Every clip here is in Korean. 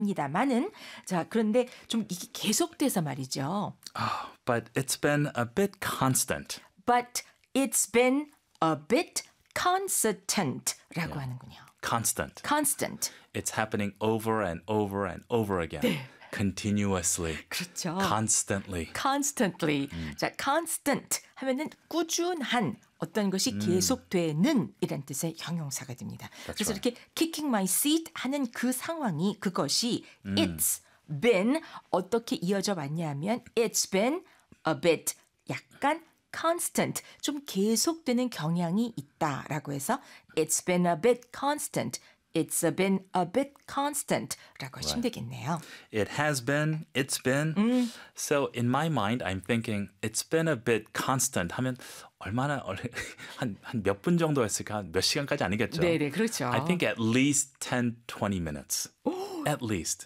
합니다만은 자 그런데 좀 이게 계속돼서 말이죠. But it's been a bit constant. But it's been a bit consistent라고 하는군요. Constant. Constant. It's happening over and over and over again. Continuously. 그렇죠. Constantly. Constantly. 자, constant 하면은 꾸준한 어떤 것이 계속되는 이란 뜻의 형용사가 됩니다. 그래서 right. 이렇게 kicking my seat 하는 그 상황이 그것이 it's been 어떻게 이어져 왔냐면 it's been a bit 약간 constant 좀 계속되는 경향이 있다라고 해서 it's been a bit constant. It's been a bit constant라고 하시면 되겠네요. It has been, it's been. So in my mind, I'm thinking it's been a bit constant 하면 얼마나 한 몇 분 정도 했을까? 몇 시간까지 아니겠죠? 네네, 그렇죠. I think at least 10, 20 minutes. At least.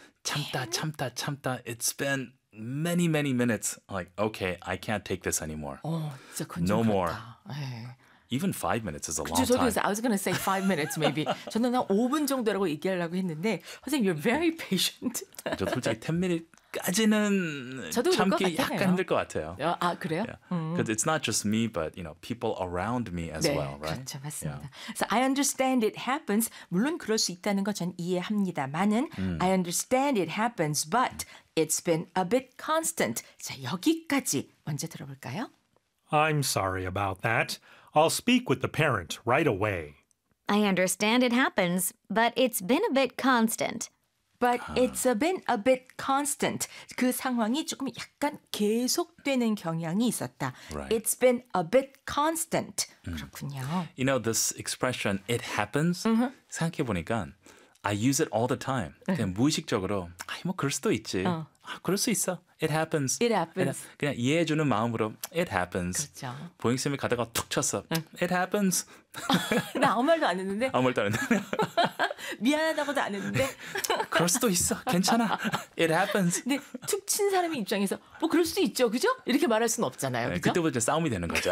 참다. It's been many minutes. Like, okay, I can't take this anymore. 진짜 그건 No 좀 more. 그렇다. 네. Even 5 minutes is a long 저도 time. 그래서 I was going to say 5 minutes maybe. 저는 한 5분 정도라고 얘기하려고 했는데 선생님 you're very patient. 저 솔직히 10 minute까지는 저도 그럴 것 참기 같아요. 약간 힘들 것 같아요. 아 그래요? Because it's not just me, but people around me as 네, well, right? 그렇죠, 맞습니다. So I understand it happens. 물론 그럴 수 있다는 거 전 이해합니다만은 I understand it happens, but it's been a bit constant. 자 여기까지 먼저 들어볼까요? I'm sorry about that. I'll speak with the parent right away. I understand it happens, but it's been a bit constant. But it's been a bit constant. 그 상황이 조금 약간 계속되는 경향이 있었다. Right. It's been a bit constant. 그렇군요. You know, this expression, it happens, 생각해보니까 I use it all the time. 그냥 무의식적으로, 뭐 그럴 수도 있지. 그럴 수 있어. It happens. It happens. 그냥 이해해주는 마음으로 it happens. 그렇죠. 보잉쌤이 가다가 툭 쳤어. It happens. 나 아무 말도 안 했는데 아무 말도 안 했는데. 미안하다고도 안 했는데 그럴 수도 있어. 괜찮아. It happens. 근데 툭 친 사람의 입장에서 뭐 그럴 수도 있죠. 그죠? 이렇게 말할 수는 없잖아요. 그죠? 그때부터 이제 싸움이 되는 거죠.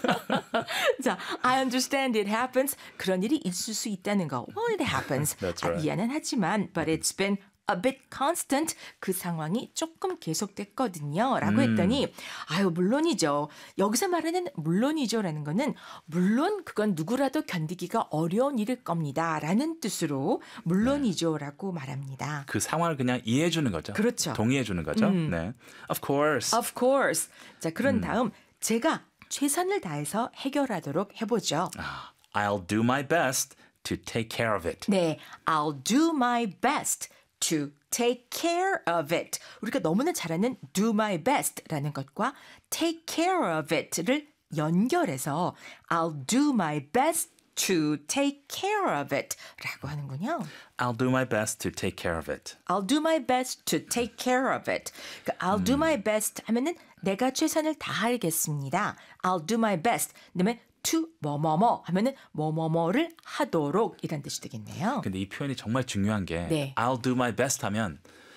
자, I understand it happens. 그런 일이 있을 수 있다는 거. Well, it happens. That's right. 미안은 하지만 but it's been a bit constant. 그 상황이 조금 계속됐거든요. 라고 했더니 아유 물론이죠. 여기서 말하는 물론이죠라는 거는 물론 그건 누구라도 견디기가 어려운 일일 겁니다. 라는 뜻으로 물론이죠라고 말합니다. 그 상황을 그냥 이해해주는 거죠. 그렇죠. 동의해주는 거죠. 네. Of course. Of course. 자, 그런 다음 제가 최선을 다해서 해결하도록 해보죠. I'll do my best to take care of it. 네, I'll do my best to take care of it. 우리가 너무나 잘 아는 do my best라는 것과 take care of it를 연결해서 I'll do my best to take care of it 라고 하는군요. I'll do my best to take care of it. I'll do my best to take care of it. 그러니까 I'll do my best 하면은 내가 최선을 다하겠습니다. I'll do my best. 그다음에 to 뭐뭐뭐 하면은 뭐뭐뭐를 하도록 이란 뜻이 되겠네요. 근데 이 표현이 정말 중요한 게 네. I'll do my best 하면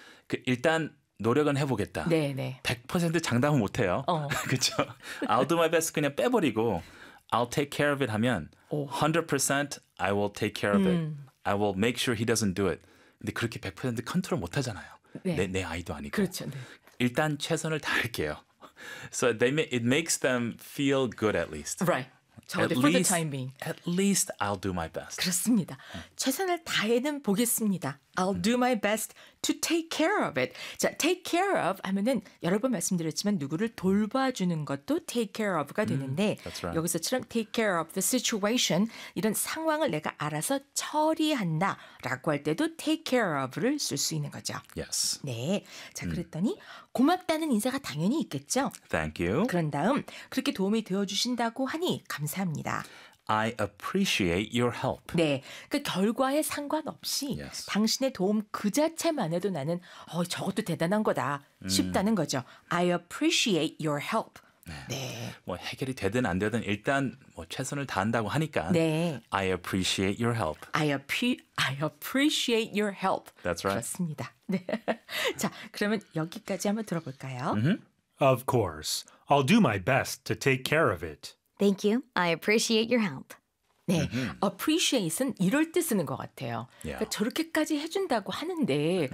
일단 노력은 해보겠다. 네, 네. 100% 장담은 못해요. 그렇죠? I'll do my best 그냥 빼버리고 I'll take care of it 하면 100% I will take care of it. I will make sure he doesn't do it. 근데 그렇게 100% 컨트롤 못하잖아요. 네. 내 아이도 아니고. 그렇죠. 네. 일단 최선을 다할게요. So it makes them feel good at least. Right. 적어도 for the time being. At least I'll do my best. 그렇습니다. 최선을 다해는 보겠습니다. I'll do my best to take care of it. 자, take care of 하면은 여러 번 말씀드렸지만 누구를 돌봐주는 것도 take care of가 되는데 that's right. 여기서처럼 take care of the situation 이런 상황을 내가 알아서 처리한다라고 할 때도 take care of를 쓸 수 있는 거죠. Yes. 네. 자, 그랬더니 고맙다는 인사가 당연히 있겠죠. Thank you. 그런 다음 그렇게 도움이 되어주신다고 하니 감사합니다. I appreciate your help. 네, 그 결과에 상관없이 Yes. 당신의 도움 그 자체만 해도 나는 저것도 대단한 거다 싶다는 거죠. I appreciate your help. 네. 뭐 해결이 되든 안 되든 일단 뭐 최선을 다한다고 하니까 네. I appreciate your help. I appreciate your help. That's right. 그렇습니다. 네. 자, 그러면 여기까지 한번 들어볼까요? Of course. I'll do my best to take care of it. Thank you. I appreciate your help. 네, appreciate은 이럴 때 쓰는 것 같아요. Yeah. 그러니까 저렇게까지 해준다고 하는데